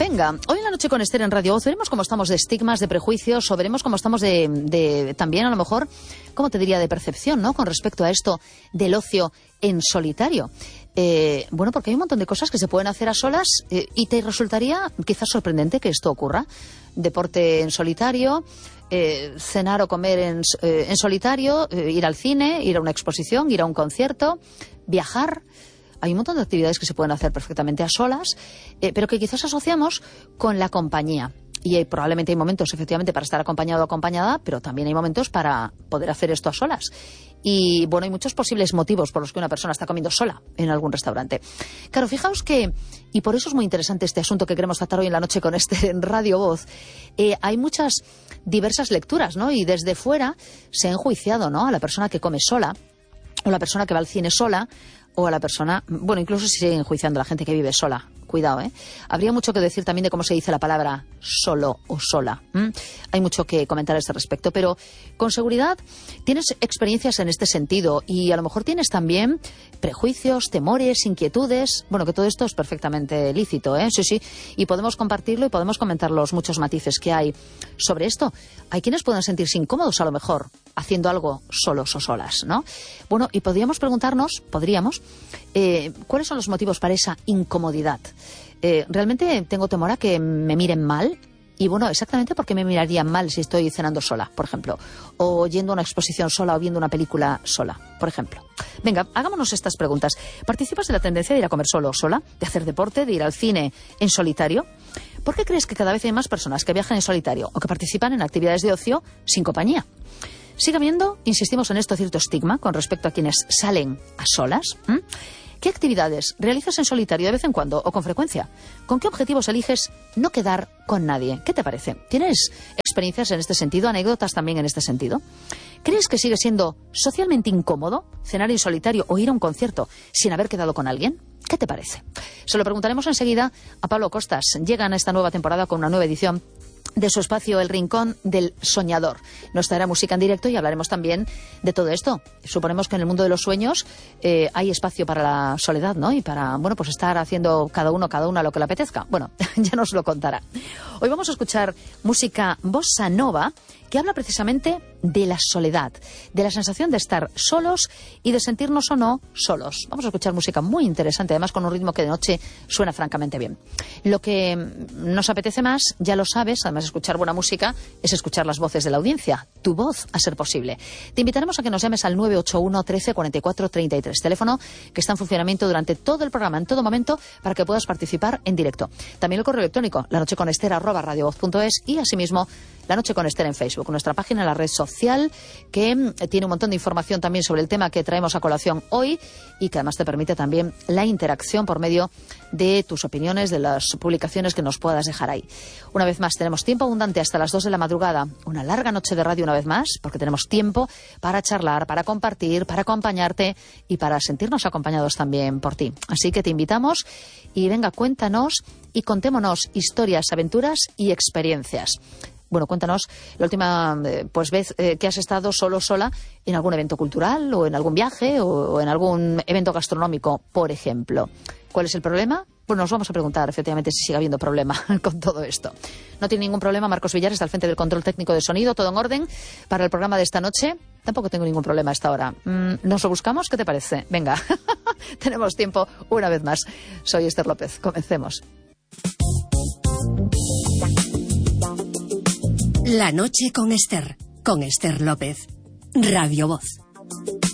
Venga, hoy en la noche con Esther en Radio Voz veremos cómo estamos de estigmas, de prejuicios, o veremos cómo estamos de también, a lo mejor, ¿cómo te diría?, de percepción, ¿no?, con respecto a esto del ocio en solitario. Bueno, porque hay un montón de cosas que se pueden hacer a solas y te resultaría quizás sorprendente que esto ocurra. Deporte en solitario, cenar o comer en solitario, ir al cine, ir a una exposición, ir a un concierto, viajar. Hay un montón de actividades que se pueden hacer perfectamente a solas, pero que quizás asociamos con la compañía. Y probablemente hay momentos, efectivamente, para estar acompañado o acompañada, pero también hay momentos para poder hacer esto a solas. Y, bueno, hay muchos posibles motivos por los que una persona está comiendo sola en algún restaurante. Claro, fijaos que, y por eso es muy interesante este asunto que queremos tratar hoy en la noche con en Radio Voz, hay muchas diversas lecturas, ¿no? Y desde fuera se ha enjuiciado, ¿no?, a la persona que come sola, o la persona que va al cine sola, o a la persona, bueno, incluso si siguen enjuiciando a la gente que vive sola. Cuidado, ¿eh? Habría mucho que decir también de cómo se dice la palabra solo o sola. Hay mucho que comentar a este respecto, pero con seguridad tienes experiencias en este sentido y a lo mejor tienes también prejuicios, temores, inquietudes. Bueno, que todo esto es perfectamente lícito, ¿eh? Sí, sí. Y podemos compartirlo y podemos comentar los muchos matices que hay sobre esto. Hay quienes pueden sentirse incómodos a lo mejor haciendo algo solos o solas, ¿no? Bueno, y podríamos preguntarnos, ¿cuáles son los motivos para esa incomodidad? Realmente tengo temor a que me miren mal. Y bueno, exactamente porque me mirarían mal si estoy cenando sola, por ejemplo, o yendo a una exposición sola o viendo una película sola, por ejemplo. Venga, hagámonos estas preguntas. ¿Participas de la tendencia de ir a comer solo o sola, de hacer deporte, de ir al cine en solitario? ¿Por qué crees que cada vez hay más personas que viajan en solitario o que participan en actividades de ocio sin compañía? Sigue habiendo, insistimos en esto, cierto estigma con respecto a quienes salen a solas. ¿Qué actividades realizas en solitario de vez en cuando o con frecuencia? ¿Con qué objetivos eliges no quedar con nadie? ¿Qué te parece? ¿Tienes experiencias en este sentido, anécdotas también en este sentido? ¿Crees que sigue siendo socialmente incómodo cenar en solitario o ir a un concierto sin haber quedado con alguien? ¿Qué te parece? Se lo preguntaremos enseguida a Pablo Costas. Llegan a esta nueva temporada con una nueva edición de su espacio El Rincón del Soñador. Nos traerá música en directo y hablaremos también de todo esto. Suponemos que en el mundo de los sueños hay espacio para la soledad, ¿no? Y para, bueno, pues estar haciendo cada uno lo que le apetezca. Bueno, ya nos lo contará. Hoy vamos a escuchar música bossa nova que habla precisamente de la soledad, de la sensación de estar solos y de sentirnos o no solos. Vamos a escuchar música muy interesante, además con un ritmo que de noche suena francamente bien. Lo que nos apetece más, ya lo sabes, además de escuchar buena música, es escuchar las voces de la audiencia, tu voz a ser posible. Te invitaremos a que nos llames al 981 13 44 33, teléfono que está en funcionamiento durante todo el programa, en todo momento, para que puedas participar en directo. También el correo electrónico, lanocheconester@radiovoz.es, y asimismo La Noche con Esther en Facebook, nuestra página en la red social que tiene un montón de información también sobre el tema que traemos a colación hoy y que además te permite también la interacción por medio de tus opiniones, de las publicaciones que nos puedas dejar ahí. Una vez más, tenemos tiempo abundante hasta las 2 de la madrugada, una larga noche de radio una vez más, porque tenemos tiempo para charlar, para compartir, para acompañarte y para sentirnos acompañados también por ti. Así que te invitamos y venga, cuéntanos y contémonos historias, aventuras y experiencias. Bueno, cuéntanos la última vez que has estado solo o sola en algún evento cultural o en algún viaje o en algún evento gastronómico, por ejemplo. ¿Cuál es el problema? Pues nos vamos a preguntar, efectivamente, si sigue habiendo problema con todo esto. No tiene ningún problema. Marcos Villar está al frente del control técnico de sonido, todo en orden para el programa de esta noche. Tampoco tengo ningún problema a esta hora. ¿Nos lo buscamos? ¿Qué te parece? Venga, tenemos tiempo una vez más. Soy Esther López. Comencemos. La noche con Esther López, Radio Voz.